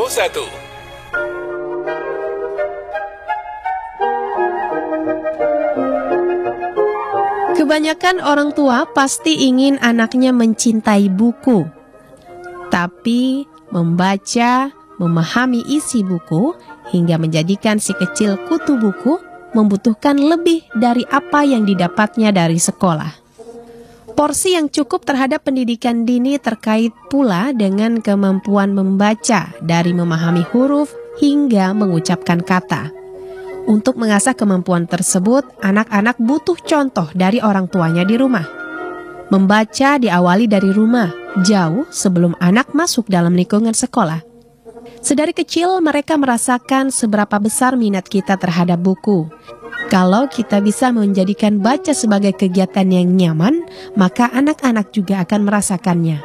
101. Kebanyakan orang tua pasti ingin anaknya mencintai buku. Tapi membaca, memahami isi buku, hingga menjadikan si kecil kutu buku membutuhkan lebih dari apa yang didapatnya dari sekolah. Porsi yang cukup terhadap pendidikan dini terkait pula dengan kemampuan membaca dari memahami huruf hingga mengucapkan kata. Untuk mengasah kemampuan tersebut, anak-anak butuh contoh dari orang tuanya di rumah. Membaca diawali dari rumah, jauh sebelum anak masuk dalam lingkungan sekolah. Sedari kecil mereka merasakan seberapa besar minat kita terhadap buku. Kalau kita bisa menjadikan baca sebagai kegiatan yang nyaman, maka anak-anak juga akan merasakannya.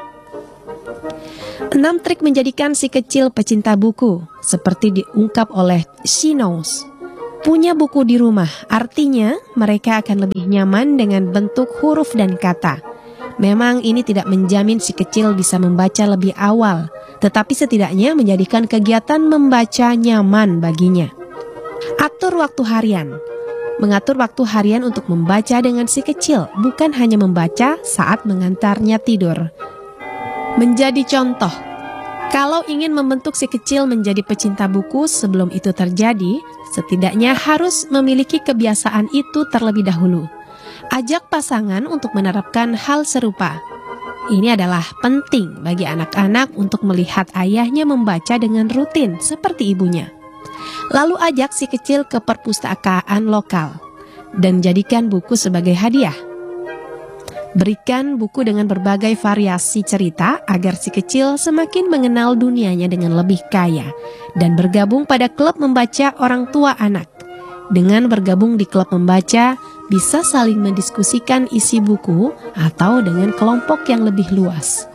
6 trik menjadikan si kecil pecinta buku, seperti diungkap oleh She Knows. Punya buku di rumah, artinya mereka akan lebih nyaman dengan bentuk huruf dan kata. Memang ini tidak menjamin si kecil bisa membaca lebih awal, tetapi setidaknya menjadikan kegiatan membaca nyaman baginya. Atur waktu harian. Mengatur waktu harian untuk membaca dengan si kecil, bukan hanya membaca saat mengantarnya tidur. Menjadi contoh. Kalau ingin membentuk si kecil menjadi pecinta buku sebelum itu terjadi, setidaknya harus memiliki kebiasaan itu terlebih dahulu. Ajak pasangan untuk menerapkan hal serupa. Ini adalah penting bagi anak-anak untuk melihat ayahnya membaca dengan rutin seperti ibunya. Lalu ajak si kecil ke perpustakaan lokal dan jadikan buku sebagai hadiah. Berikan buku dengan berbagai variasi cerita agar si kecil semakin mengenal dunianya dengan lebih kaya dan bergabung pada klub membaca orang tua anak. Dengan bergabung di klub membaca, bisa saling mendiskusikan isi buku atau dengan kelompok yang lebih luas.